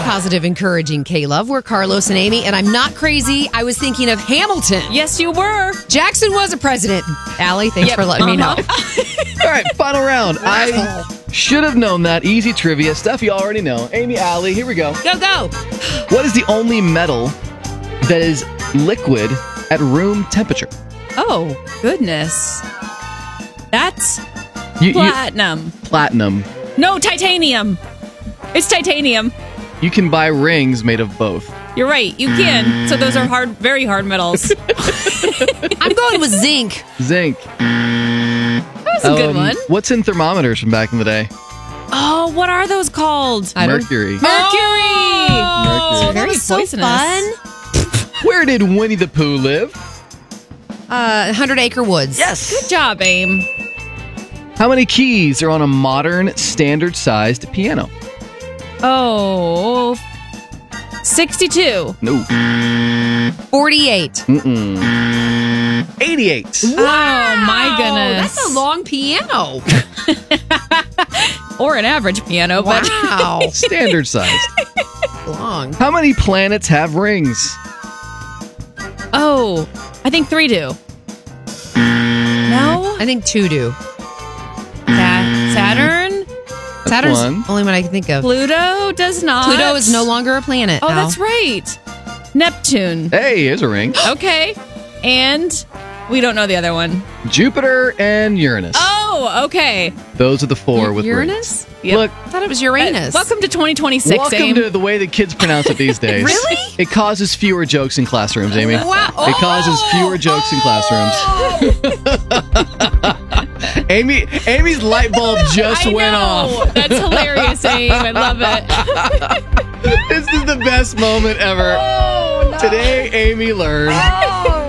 positive, encouraging, K-Love. We're Carlos and Amy, and I'm not crazy. I was thinking of Hamilton. Yes, you were. Jackson was a president. Allie, thanks for letting me know. All right, final round. I should have known that. Easy trivia. Stuff you already know. Amy, Allie, here we go. Go. What is the only metal that is liquid at room temperature? Oh, goodness. That's platinum. Platinum. No, titanium. It's titanium. You can buy rings made of both. You're right. You can. So those are very hard metals. I'm going with zinc. Zinc. That was a good one. What's in thermometers from back in the day? Oh, what are those called? Mercury. Mercury. Mercury. That was so poisonous. fun. Where did Winnie the Pooh live? 100 Acre Woods. Yes. Good job, Aim. How many keys are on a modern standard-sized piano? Oh, 62. No. 48. 88. Oh, my goodness. That's a long piano. Or an average piano, but Wow. Standard-sized. Long. How many planets have rings? oh, I think 3 do. No? I think 2 do. Saturn? Saturn's one. only one I can think of. Pluto does not. Pluto is no longer a planet. Oh, now. that's right. Neptune. Hey, here's a ring. Okay. And we don't know the other one. Jupiter and Uranus. Oh, okay. Those are the 4 with rings. Uranus? Yep. Look, I thought it was Uranus. Welcome to 2026, welcome Aim. to the way that kids pronounce it these days. Really? It causes fewer jokes in classrooms, Amy. Wow. It causes fewer jokes in classrooms. Amy's light bulb just I went know. off. That's hilarious, Aim. I love it. This is the best moment ever. Oh, no. Today, Amy learned